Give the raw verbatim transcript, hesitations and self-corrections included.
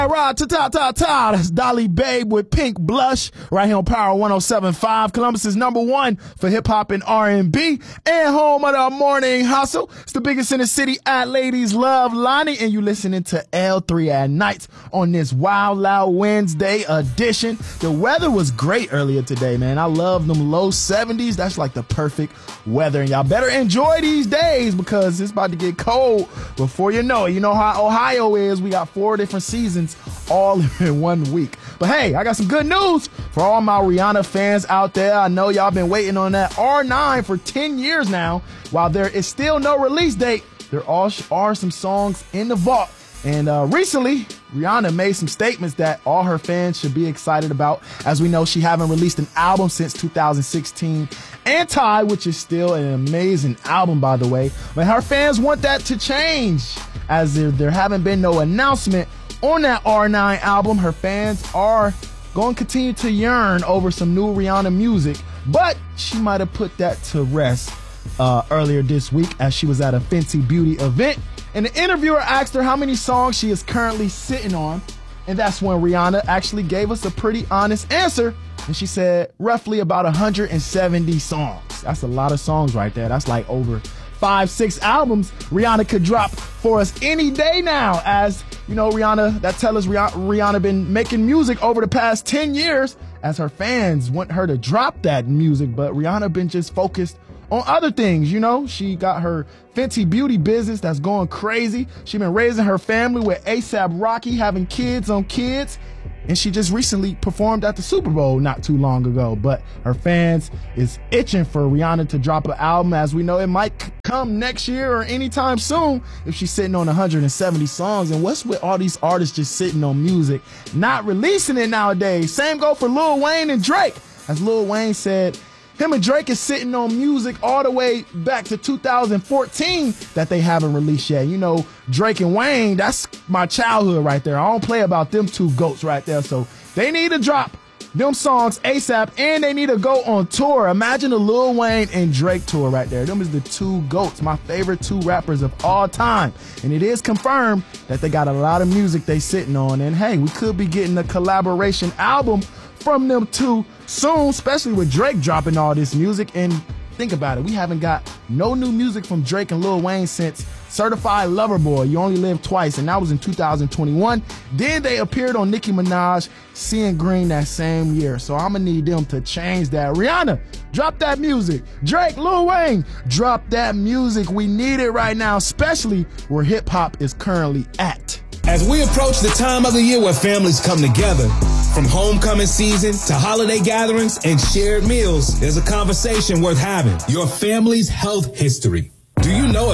Rod, ta ta ta ta. That's Dolly Babe with Pink Blush right here on Power one oh seven point five. Columbus's number one for hip hop and R and B and home of the morning hustle. It's the biggest in the city at Ladies Love Lonnie, and you listening to L three at Night on this Wild Loud Wednesday edition. The weather was great earlier today, man. I love them low seventies. That's like the perfect weather, and y'all better enjoy these days because it's about to get cold before you know it. You know how Ohio is. We got four different seasons all in one week. But hey, I got some good news for all my Rihanna fans out there. I know y'all been waiting on that R nine for ten years now. While there is still no release date, there are some songs in the vault. And uh, recently, Rihanna made some statements that all her fans should be excited about. As we know, she haven't released an album since two thousand sixteen. Anti, which is still an amazing album, by the way. But her fans want that to change, as there, there haven't been no announcement on that R nine album. Her fans are going to continue to yearn over some new Rihanna music, but she might have put that to rest uh, earlier this week as she was at a Fenty Beauty event. And the interviewer asked her how many songs she is currently sitting on, and that's when Rihanna actually gave us a pretty honest answer, and she said roughly about one hundred seventy songs. That's a lot of songs right there. That's like over five, six albums Rihanna could drop for us any day now. As you know, Rihanna, that tell us Rihanna, Rihanna been making music over the past ten years as her fans want her to drop that music, but Rihanna been just focused on other things. You know, she got her Fenty Beauty business that's going crazy. She been raising her family with ASAP Rocky, having kids on kids. And she just recently performed at the Super Bowl not too long ago. But her fans is itching for Rihanna to drop an album. As we know, it might come next year or anytime soon if she's sitting on one hundred seventy songs. And what's with all these artists just sitting on music, not releasing it nowadays? Same go for Lil Wayne and Drake. As Lil Wayne said, him and Drake is sitting on music all the way back to two thousand fourteen that they haven't released yet. You know, Drake and Wayne, that's my childhood right there. I don't play about them two goats right there. So they need to drop them songs ASAP, and they need to go on tour. Imagine a Lil Wayne and Drake tour right there. Them is the two goats, my favorite two rappers of all time. And it is confirmed that they got a lot of music they sitting on. And hey, we could be getting a collaboration album from them two soon, especially with Drake dropping all this music. And think about it, we haven't got no new music from Drake and Lil Wayne since Certified Lover Boy, You Only Live Twice, and that was in two thousand twenty-one. Then they appeared on Nicki Minaj, Seeing Green that same year. So I'm gonna need them to change that. Rihanna, drop that music. Drake, Lil Wayne, drop that music. We need it right now, especially where hip hop is currently at. As we approach the time of the year where families come together, from homecoming season to holiday gatherings and shared meals, there's a conversation worth having: your family's health history.